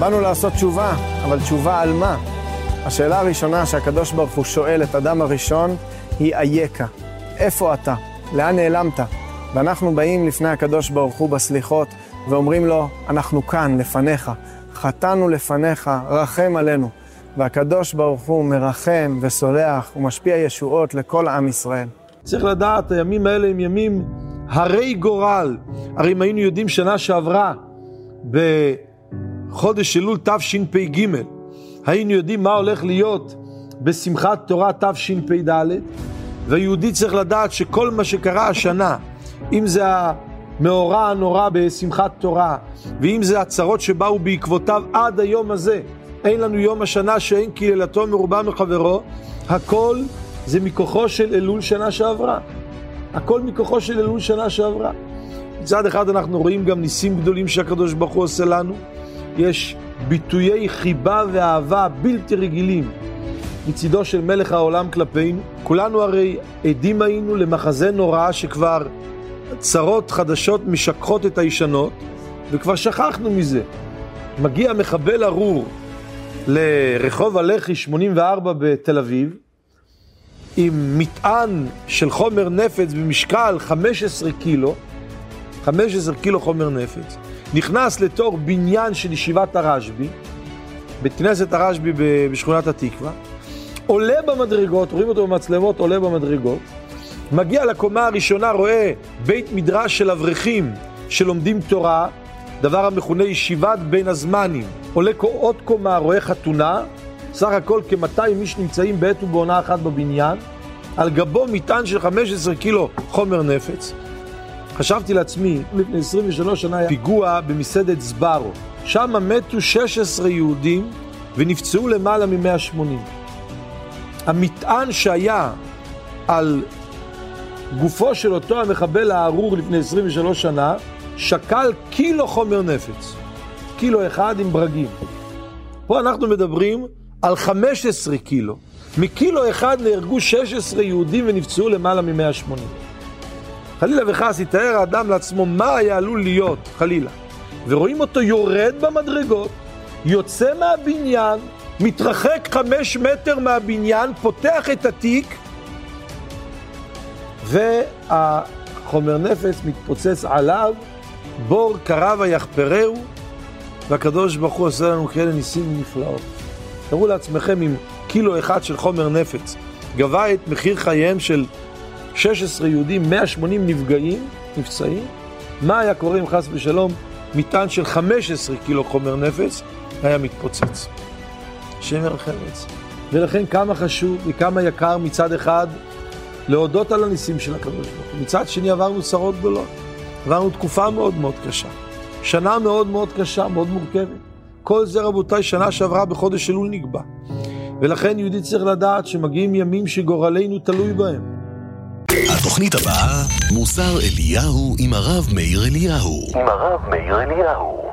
באנו לעשות תשובה, אבל תשובה על מה? השאלה הראשונה שהקדוש ברוך הוא שואל את אדם הראשון היא אייכה. איפה אתה? לאן נעלמת? ואנחנו באים לפני הקדוש ברוך הוא בסליחות ואומרים לו, אנחנו כאן לפניך, חטאנו לפניך, רחם עלינו. והקדוש ברוך הוא מרחם וסולח ומשפיע ישועות לכל עם ישראל. צריך לדעת, הימים האלה הם ימים הרי גורל. הרי אם היינו יודעים שנה שעברה בחודש אלול תשפ"ג, היינו יודעים מה הולך להיות בשמחת תורה תשפ"ד, והיהודי צריך לדעת שכל מה שקרה השנה, אם זה המאורע הנורא בשמחת תורה, ואם זה הצרות שבאו בעקבותיו עד היום הזה, אין לנו יום השנה שאין קללתו מרובה מחברו, הכל זה מכוחו של אלול שנה שעברה. הכל מכוחו של אלול שנה שעברה. מצד אחד אנחנו רואים גם ניסים גדולים שהקדוש ברוך הוא עושה לנו. יש ביטויי חיבה ואהבה בלתי רגילים מצידו של מלך העולם כלפינו. כולנו הרי עדים היינו למחזה נורא שכבר צרות חדשות משכחות את הישנות, וכבר שכחנו מזה. מגיע מחבל ארור לרחוב הלח"י 84 בתל אביב, עם מטען של חומר נפץ במשקל 15 קילו, 15 קילו חומר נפץ, נכנס לתור בניין של ישיבת הרשב"י, בית כנסת הרשב"י בשכונת התקווה, עולה במדרגות, רואים אותו במצלמות, עולה במדרגות, מגיע לקומה הראשונה, רואה בית מדרש של אברכים שלומדים תורה, דבר המכונה ישיבת בין הזמנים, עולה עוד קומה, רואה חתונה, סך הכל כ-200 איש נמצאים בעת ובעונה אחת בבניין, על גבו מטען של 15 קילו חומר נפץ. חשבתי לעצמי, לפני 23 שנה היה פיגוע במסעדת סברו, שם מתו 16 יהודים ונפצעו למעלה מ-180. המטען שהיה על גופו של אותו המחבל הארור לפני 23 שנה, שקל קילו חומר נפץ, קילו אחד עם ברגים. פה אנחנו מדברים על 15 קילו. מקילו אחד נהרגו 16 יהודים ונפצעו למעלה מ-180. חלילה וחס, יתאר האדם לעצמו מה היה עלול להיות, חלילה. ורואים אותו יורד במדרגות, יוצא מהבניין, מתרחק 5 מטר מהבניין, פותח את התיק, והחומר נפץ מתפוצץ עליו, בור קרב היחפרהו, והקדוש ברוך הוא עושה לנו כאלה ניסים ונפלאות. תראו לעצמכם, אם קילו אחד של חומר נפץ גבה את מחיר חייהם של 16 יהודים, 180 נפצעים, מה היה קורה אם חס ושלום מטען של 15 קילו חומר נפץ היה מתפוצץ? השם ירחם את זה. ולכן כמה חשוב וכמה יקר מצד אחד להודות על הניסים של הקדוש ברוך הוא, מצד שני עברנו צרות גדולות, עברנו תקופה מאוד מאוד קשה, שנה מאוד מאוד קשה, מאוד מורכבת. כל זה רבותיי שנה שעברה בחודש אלול נקבע, ולכן יהודי צריך לדעת שמגיעים ימים שגורלנו תלוי בהם. התוכנית הבאה, מוסר אליהו עם הרב מאיר אליהו.